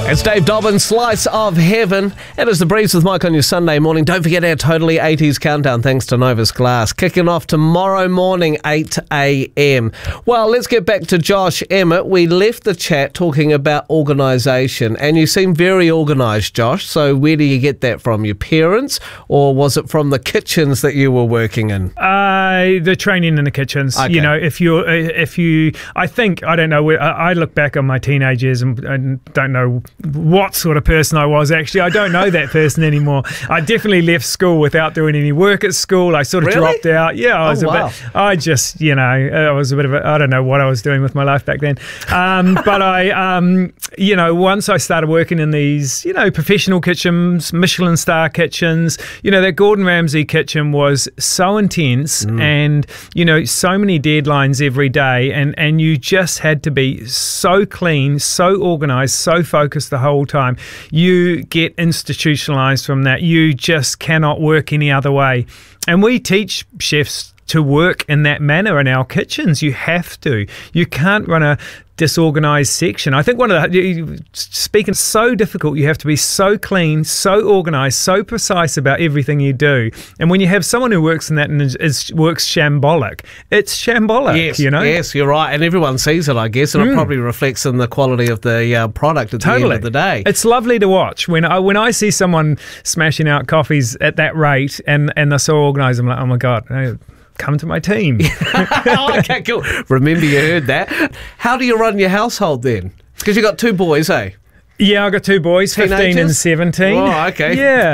It's Dave Dobbin, Slice of Heaven. It is The Breeze with Mike on your Sunday morning. Don't forget our Totally 80s countdown thanks to Novus Glass. Kicking off tomorrow morning, 8 a.m. Well, let's get back to Josh Emmett. We left the chat talking about organisation, and you seem very organised, Josh. So where do you get that from? Your parents, or was it from the kitchens that you were working in? The training in the kitchens. Okay. You know, if you, I think, I don't know, I look back on my teenage years and don't know what sort of person I was. Actually, I don't know that person anymore. I definitely left school without doing any work at school. I sort of dropped out. Yeah, I was I just, I was a bit of I don't know what I was doing with my life back then. But I, once I started working in these, professional kitchens, Michelin star kitchens, that Gordon Ramsay kitchen was so intense and, so many deadlines every day. And you just had to be so clean, so organised, so focused the whole time. You get institutionalized from that. You just cannot work any other way. And we teach chefs to work in that manner in our kitchens. You have to. You can't run a disorganized section. I think speaking so difficult, you have to be so clean, so organized, so precise about everything you do. And when you have someone who works in that and works shambolic, it's shambolic. Yes, yes, you're right. And everyone sees it, I guess, and it probably reflects in the quality of the product at the end of the day. It's lovely to watch. When I see someone smashing out coffees at that rate and they're so organized, I'm like, oh my God, come to my team. Okay, cool. Remember you heard that. How do you run your household then? Because you got two boys, eh? Yeah, I got two boys, Teenagers? 15 and 17. Oh, okay.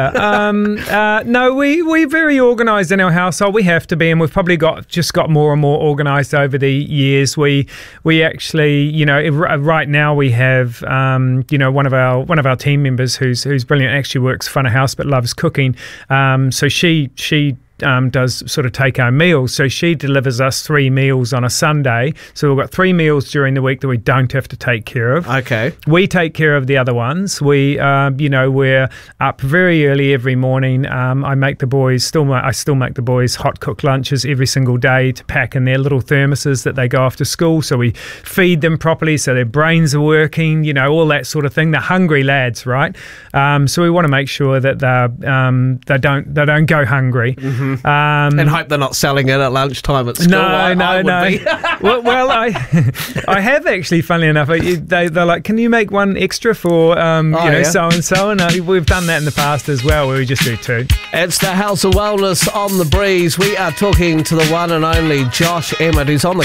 Yeah. No, we're very organised in our household. We have to be, and we've probably got more and more organised over the years. We actually, right now we have, one of our team members who's brilliant, actually works front of house but loves cooking. So she does sort of take our meals. So she delivers us 3 meals on a Sunday. So we've got 3 meals during the week that we don't have to take care of. Okay. We take care of the other ones. We, we're up very early every morning. I still make the boys hot cooked lunches every single day to pack in their little thermoses that they go off to school. So we feed them properly so their brains are working, all that sort of thing. They're hungry lads, right? So we want to make sure that they don't go hungry. Mm-hmm. And hope they're not selling it at lunchtime at school. No. well, I have actually, funnily enough, they're like, can you make one extra for so-and-so? And we've done that in the past as well, where we just do 2. It's the House of Wellness on The Breeze. We are talking to the one and only Josh Emmett, who's on the